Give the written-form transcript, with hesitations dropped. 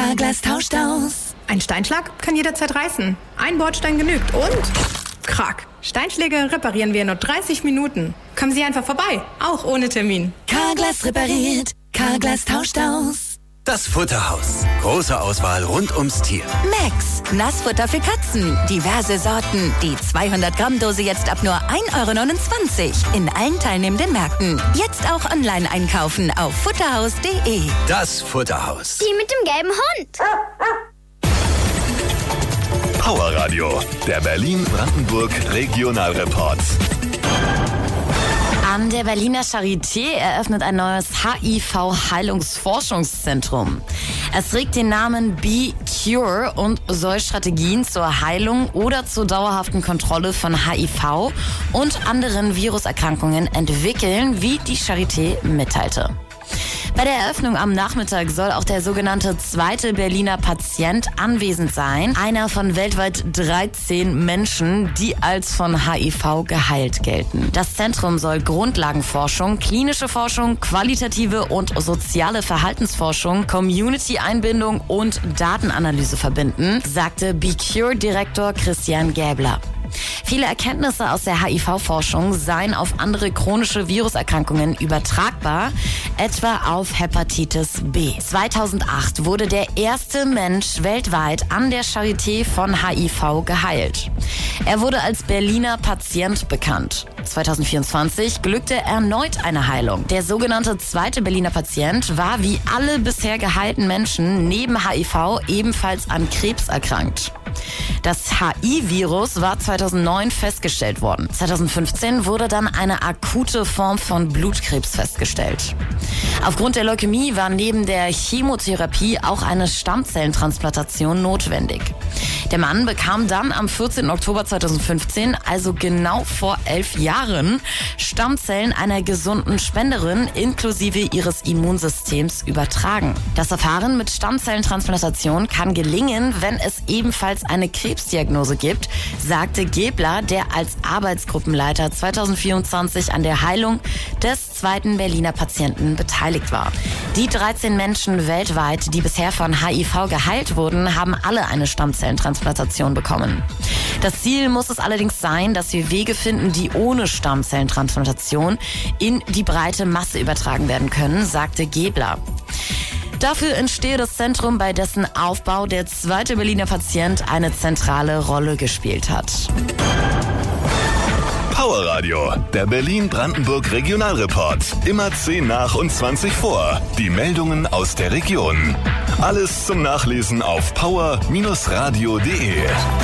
Carglass tauscht aus. Ein Steinschlag kann jederzeit reißen. Ein Bordstein genügt und... Krack. Steinschläge reparieren wir in nur 30 Minuten. Kommen Sie einfach vorbei, auch ohne Termin. Carglass repariert. Carglass tauscht aus. Das Futterhaus. Große Auswahl rund ums Tier. Max, Nassfutter für Katzen. Diverse Sorten. Die 200-Gramm-Dose jetzt ab nur 1,29 € in allen teilnehmenden Märkten. Jetzt auch online einkaufen auf futterhaus.de. Das Futterhaus. Die mit dem gelben Hund. Powerradio, der Berlin-Brandenburg Regionalreport. An der Berliner Charité eröffnet ein neues HIV-Heilungsforschungszentrum. Es trägt den Namen Be Cure und soll Strategien zur Heilung oder zur dauerhaften Kontrolle von HIV und anderen Viruserkrankungen entwickeln, wie die Charité mitteilte. Bei der Eröffnung am Nachmittag soll auch der sogenannte zweite Berliner Patient anwesend sein. Einer von weltweit 13 Menschen, die als von HIV geheilt gelten. Das Zentrum soll Grundlagenforschung, klinische Forschung, qualitative und soziale Verhaltensforschung, Community-Einbindung und Datenanalyse verbinden, sagte Be Cure-Direktor Christian Gäbler. Viele Erkenntnisse aus der HIV-Forschung seien auf andere chronische Viruserkrankungen übertragbar, etwa auf Hepatitis B. 2008 wurde der erste Mensch weltweit an der Charité von HIV geheilt. Er wurde als Berliner Patient bekannt. 2024 glückte erneut eine Heilung. Der sogenannte zweite Berliner Patient war wie alle bisher geheilten Menschen neben HIV ebenfalls an Krebs erkrankt. Das HI-Virus war 2009 festgestellt worden. 2015 wurde dann eine akute Form von Blutkrebs festgestellt. Aufgrund der Leukämie war neben der Chemotherapie auch eine Stammzellentransplantation notwendig. Der Mann bekam dann am 14. Oktober 2015, also genau vor 11 Jahren, Stammzellen einer gesunden Spenderin inklusive ihres Immunsystems übertragen. Das Verfahren mit Stammzellentransplantation kann gelingen, wenn es ebenfalls eine Krebsdiagnose gibt, sagte Gäbler, der als Arbeitsgruppenleiter 2024 an der Heilung des zweiten Berliner Patienten beteiligt war. Die 13 Menschen weltweit, die bisher von HIV geheilt wurden, haben alle eine Stammzellentransplantation bekommen. Das Ziel muss es allerdings sein, dass wir Wege finden, die ohne Stammzellentransplantation in die breite Masse übertragen werden können, sagte Gäbler. Dafür entstehe das Zentrum, bei dessen Aufbau der zweite Berliner Patient eine zentrale Rolle gespielt hat. Powerradio, der Berlin-Brandenburg Regionalreport. Immer 10 nach und 20 vor. Die Meldungen aus der Region. Alles zum Nachlesen auf power-radio.de.